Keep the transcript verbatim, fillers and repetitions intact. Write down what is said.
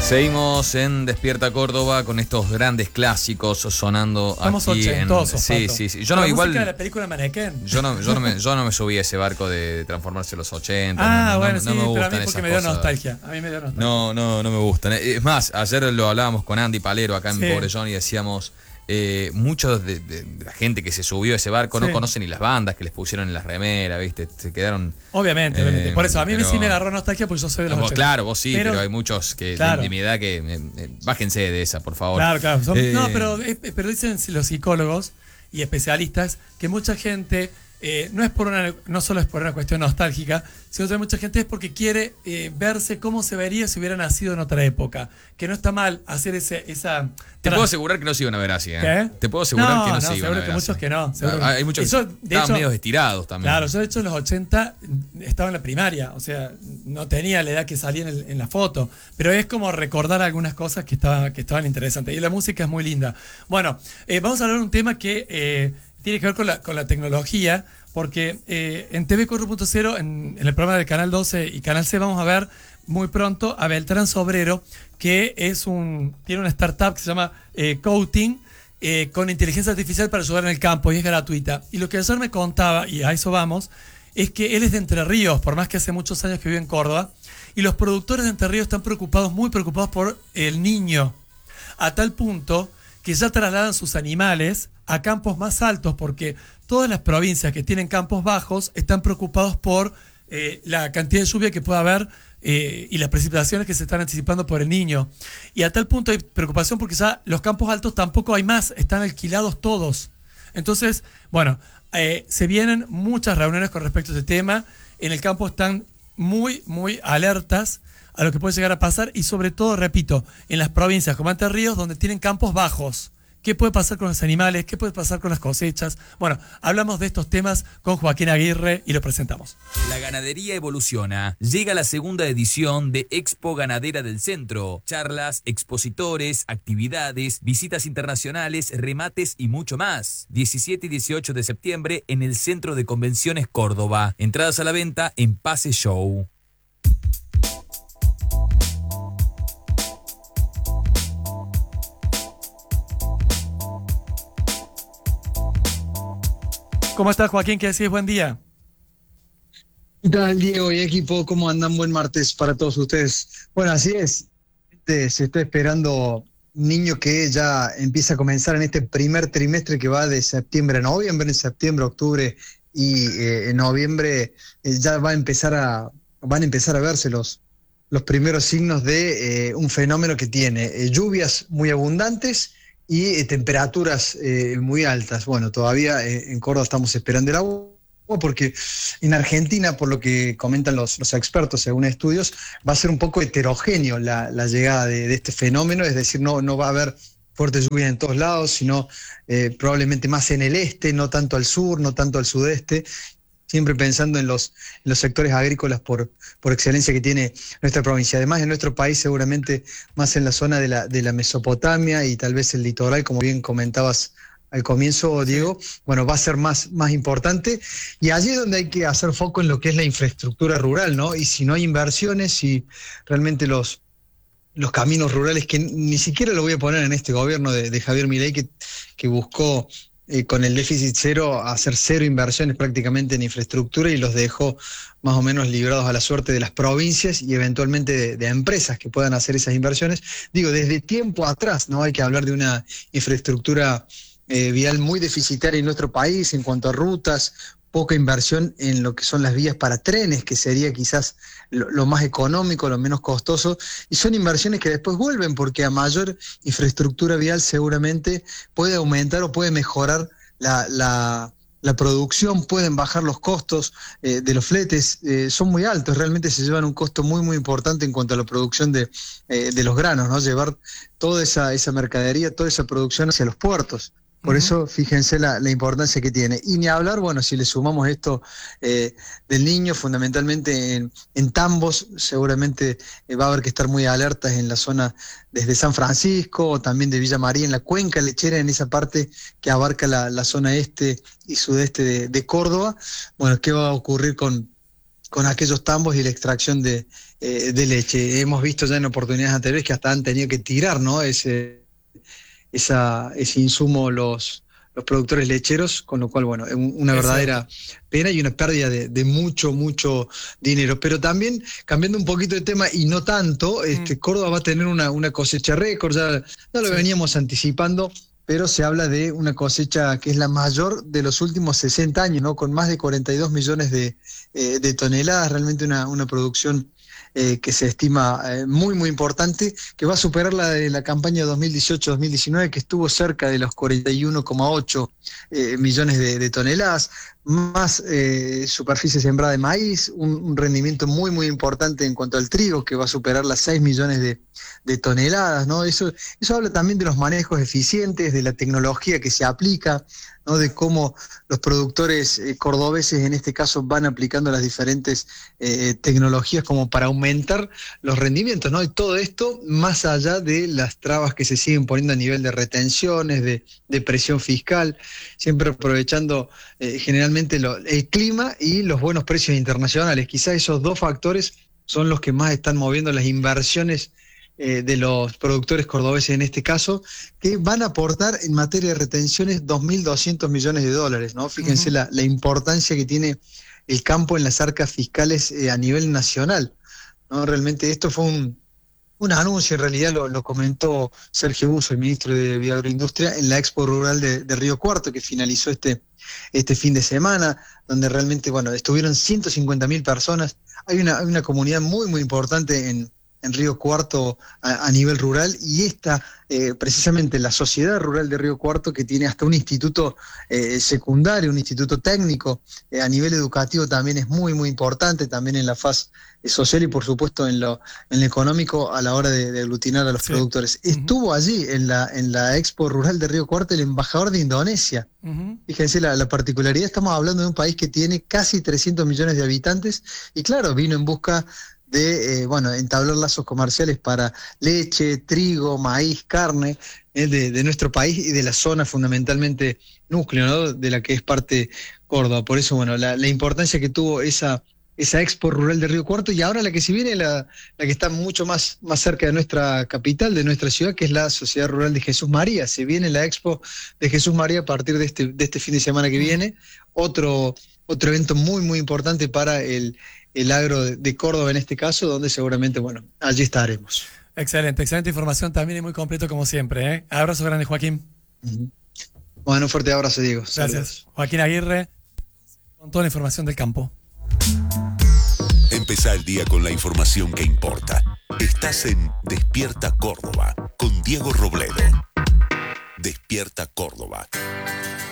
Seguimos en Despierta Córdoba con estos grandes clásicos sonando. Estamos aquí ochentosos, en, sí, Pato. sí, sí. Yo la no, igual. música de la película Mannequin. Yo no, yo no me, yo no me subí a ese barco de transformarse en los ochenta. Ah, no, no, bueno, no, sí, no me pero a gustan mí porque esas me dio cosas. nostalgia. A mí me dio nostalgia. No, no, no me gustan. Es más, ayer lo hablábamos con Andy Palero acá en Sí. Pobre John y decíamos. Eh, muchos de, de, de la gente que se subió a ese barco Sí. no conocen ni las bandas que les pusieron en la remera, ¿viste? Se quedaron. Obviamente, Eh, obviamente. Por eso, a mí pero- sí me agarró nostalgia porque yo soy de los Vos, ochenta. claro, vos sí, pero, Pero- hay muchos que claro. de, de mi edad que. eh, eh, bájense de esa, por favor. Claro, claro. Son- Eh, no, pero, eh, pero dicen los psicólogos y especialistas que mucha gente eh, no es por una, no solo es por una cuestión nostálgica, sino que mucha gente es porque quiere eh, verse cómo se vería si hubiera nacido en otra época. Que no está mal hacer ese, esa. Te puedo asegurar que no se iban a ver así, ¿eh? ¿Qué? Te puedo asegurar No, que no, no, se iban seguro a ver que muchos así. que no, seguro Ah, que- hay muchos Eso, que de estaban hecho- medio estirados también. Claro, yo de hecho en los ochenta estaba en la primaria, o sea, no tenía la edad que salía en, el- en la foto, pero es como recordar algunas cosas que, estaba, que estaban interesantes. Y la música es muy linda. Bueno, eh, vamos a hablar de un tema que eh, tiene que ver con la, con la tecnología, porque eh, en T V cuatro punto cero, en, en el programa del Canal doce y Canal C, vamos a ver muy pronto a Beltrán Sobrero, que es un tiene una startup que se llama eh, Coating, eh, con inteligencia artificial para ayudar en el campo y es gratuita. Y lo que ayer me contaba, y a eso vamos, es que él es de Entre Ríos, por más que hace muchos años que vive en Córdoba, y los productores de Entre Ríos están preocupados, muy preocupados por el niño, a tal punto que ya trasladan sus animales a campos más altos, porque todas las provincias que tienen campos bajos están preocupados por eh, la cantidad de lluvia que pueda haber eh, y las precipitaciones que se están anticipando por el niño. Y a tal punto hay preocupación porque ya los campos altos tampoco hay más, están alquilados todos. Entonces, bueno, eh, se vienen muchas reuniones con respecto a este tema. En el campo están muy, muy alertas a lo que puede llegar a pasar y sobre todo, repito, en las provincias como Entre Ríos, donde tienen campos bajos. ¿Qué puede pasar con los animales? ¿Qué puede pasar con las cosechas? Bueno, hablamos de estos temas con Joaquín Aguirre y lo presentamos. La ganadería evoluciona. Llega la segunda edición de Expo Ganadera del Centro. Charlas, expositores, actividades, visitas internacionales, remates y mucho más. diecisiete y dieciocho de septiembre en el Centro de Convenciones Córdoba. Entradas a la venta en Pase Show. ¿Cómo estás, Joaquín? ¿Qué decís? Buen día. ¿Qué tal, Diego y equipo? ¿Cómo andan? Buen martes para todos ustedes. Bueno, así es. Este, se está esperando un niño que ya empieza a comenzar en este primer trimestre que va de septiembre a noviembre, en septiembre, octubre y eh, en noviembre eh, ya va a empezar a, van a empezar a verse los, los primeros signos de eh, un fenómeno que tiene eh, lluvias muy abundantes y eh, temperaturas eh, muy altas. Bueno, todavía eh, en Córdoba estamos esperando el agua, porque en Argentina, por lo que comentan los, los expertos según estudios, va a ser un poco heterogéneo la, la llegada de, de este fenómeno, es decir, no, no va a haber fuertes lluvias en todos lados, sino eh, probablemente más en el este, no tanto al sur, no tanto al sudeste, siempre pensando en los, en los sectores agrícolas por, por excelencia que tiene nuestra provincia. Además, en nuestro país seguramente más en la zona de la, de la Mesopotamia y tal vez el litoral, como bien comentabas al comienzo, Diego, bueno, va a ser más, más importante, y allí es donde hay que hacer foco en lo que es la infraestructura rural, ¿no? Y si no hay inversiones, si realmente los, los caminos rurales, que ni siquiera lo voy a poner en este gobierno de, de Javier Milei, que, que buscó eh, con el déficit cero hacer cero inversiones prácticamente en infraestructura y los dejó más o menos librados a la suerte de las provincias y eventualmente de, de empresas que puedan hacer esas inversiones. Digo, desde tiempo atrás, ¿no? Hay que hablar de una infraestructura Eh, vial muy deficitaria en nuestro país en cuanto a rutas, poca inversión en lo que son las vías para trenes, que sería quizás lo, lo más económico, lo menos costoso, y son inversiones que después vuelven, porque a mayor infraestructura vial seguramente puede aumentar o puede mejorar la, la, la producción, pueden bajar los costos eh, de los fletes, eh, son muy altos, realmente se llevan un costo muy muy importante en cuanto a la producción de, eh, de los granos, ¿no? Llevar toda esa, esa mercadería, toda esa producción hacia los puertos. Por uh-huh. eso, fíjense la, la importancia que tiene. Y ni hablar, bueno, si le sumamos esto eh, del niño, fundamentalmente en, en tambos, seguramente eh, va a haber que estar muy alertas en la zona desde San Francisco, o también de Villa María, en la cuenca lechera, en esa parte que abarca la, la zona este y sudeste de, de Córdoba. Bueno, ¿qué va a ocurrir con, con aquellos tambos y la extracción de, eh, de leche. Hemos visto ya en oportunidades anteriores que hasta han tenido que tirar, ¿no? ese, esa, ese insumo los, los productores lecheros, con lo cual, bueno, es una verdadera pena y una pérdida de, de mucho, mucho dinero. Pero también, cambiando un poquito de tema y no tanto, este, mm. Córdoba va a tener una, una cosecha récord, ya, ya lo sí. veníamos anticipando, pero se habla de una cosecha que es la mayor de los últimos sesenta años, ¿no? Con más de cuarenta y dos millones de, eh, de toneladas, realmente una, una producción eh, que se estima eh, muy, muy importante, que va a superar la de la campaña dos mil dieciocho dos mil diecinueve, que estuvo cerca de los cuarenta y uno coma ocho eh, millones de, de toneladas, más eh, superficie sembrada de maíz, un, un rendimiento muy, muy importante en cuanto al trigo, que va a superar las seis millones de, de toneladas, ¿no? Eso, eso habla también de los manejos eficientes, de la tecnología que se aplica, ¿no? De cómo los productores eh, cordobeses en este caso van aplicando las diferentes eh, tecnologías como para aumentar los rendimientos, ¿no? Y todo esto más allá de las trabas que se siguen poniendo a nivel de retenciones, de, de presión fiscal, siempre aprovechando eh, generalmente Lo, el clima y los buenos precios internacionales. Quizás esos dos factores son los que más están moviendo las inversiones eh, de los productores cordobeses en este caso, que van a aportar en materia de retenciones dos mil doscientos millones de dólares, ¿no? Fíjense uh-huh. la, la importancia que tiene el campo en las arcas fiscales eh, a nivel nacional, ¿no? Realmente esto fue un, un anuncio, en realidad lo, lo comentó Sergio Busso, el ministro de Agroindustria, en la Expo Rural de, de Río Cuarto, que finalizó este este fin de semana, donde realmente, bueno, estuvieron ciento cincuenta mil personas. Hay una, hay una comunidad muy, muy importante en, en Río Cuarto a, a nivel rural, y esta, eh, precisamente la Sociedad Rural de Río Cuarto, que tiene hasta un instituto eh, secundario, un instituto técnico, eh, a nivel educativo también es muy, muy importante, también en la faz social y por supuesto en lo, en lo económico a la hora de, de aglutinar a los sí. productores. Uh-huh. Estuvo allí en la, en la Expo Rural de Río Cuarto el embajador de Indonesia. Uh-huh. Fíjense la, la particularidad, estamos hablando de un país que tiene casi trescientos millones de habitantes y claro, vino en busca de, eh, bueno, entablar lazos comerciales para leche, trigo, maíz, carne eh, de, de nuestro país y de la zona fundamentalmente núcleo, ¿no? De la que es parte Córdoba. Por eso, bueno, la, la importancia que tuvo esa esa Expo Rural de Río Cuarto, y ahora la que se viene, la, la que está mucho más, más cerca de nuestra capital, de nuestra ciudad, que es la Sociedad Rural de Jesús María. Se viene la Expo de Jesús María a partir de este, de este fin de semana que viene, otro, otro evento muy, muy importante para el, el agro de, de Córdoba en este caso, donde seguramente, bueno, allí estaremos. Excelente, excelente información también y muy completo como siempre, ¿eh? Abrazo grande, Joaquín. Uh-huh. Bueno, un fuerte abrazo, Diego. Gracias. Saludos. Joaquín Aguirre, con toda la información del campo. Empezá el día con la información que importa. Estás en Despierta Córdoba con Diego Robledo. Despierta Córdoba.